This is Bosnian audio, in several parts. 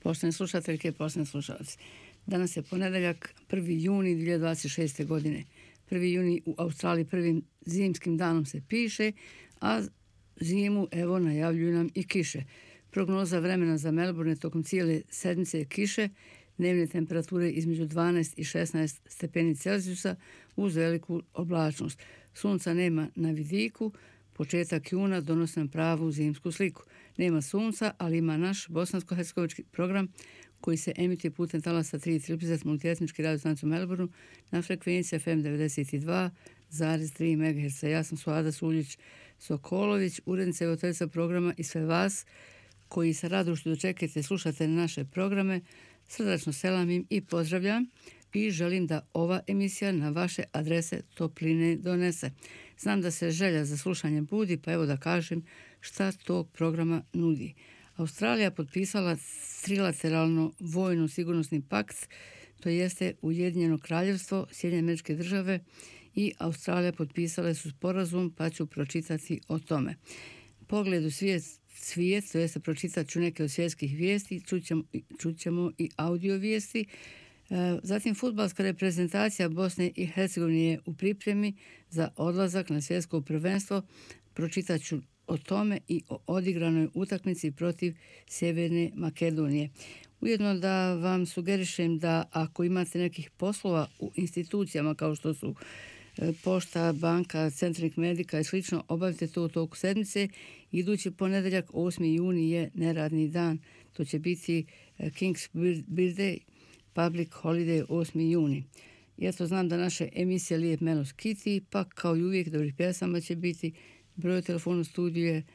Poštovane slušateljke, poštovani slušalci. Danas je ponedeljak, 1. juni 2026. godine. 1. juni u Australiji prvim zimskim danom se piše, a zimu evo najavljuju nam i kiše. Prognoza vremena za Melbourne tokom cijele sedmice je kiše, dnevne temperature između 12 i 16 stepeni Celzijusa uz veliku oblačnost. Sunca nema na vidiku, početak juna donosi nam pravu zimsku sliku. Nema sunca, ali ima naš bosansko-hercegovački program koji se emituje putem talasa 3 multietnički radio stanicu Melbourne na frekvenciji FM 92,3 MHz. Ja sam Suada Suljić-Sokolović, urednica i voditeljica programa, i sve vas koji sa radošću dočekate i slušate naše programe srdačno selamim i pozdravljam i želim da ova emisija na vaše adrese topline donese. Znam da se želja za slušanje budi, pa evo da kažem šta tog programa nudi. Australija potpisala trilateralno vojno sigurnosni pakt, to jeste Ujedinjeno kraljevstvo, Sjedinjene Američke Države i Australija potpisale su sporazum, pa ću pročitati o tome. Pogled u svijet, to jeste pročitat ću neke od svjetskih vijesti, čućemo i audio vijesti. Zatim fudbalska reprezentacija Bosne i Hercegovine je u pripremi za odlazak na svjetsko prvenstvo. Pročitat ću o tome i o odigranoj utakmici protiv Sjeverne Makedonije. Ujedno da vam sugerišem da ako imate nekih poslova u institucijama kao što su pošta, banka, Centric Medica i slično, obavite to u toku sedmice. Idući ponedeljak 8. juni je neradni dan. To će biti King's Birthday, Public Holiday 8. juni. Ja to znam da naše emisije Lijep Melos Kitty, pa kao i uvijek dobrih pjesama će biti. Broj telefona u studiju je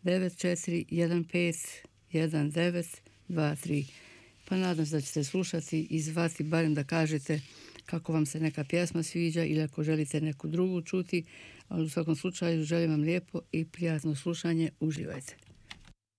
94151923. Pa nadam se da ćete slušati i zvati, barem da kažete kako vam se neka pjesma sviđa ili ako želite neku drugu čuti, ali u svakom slučaju želim vam lijepo i prijatno slušanje. Uživajte.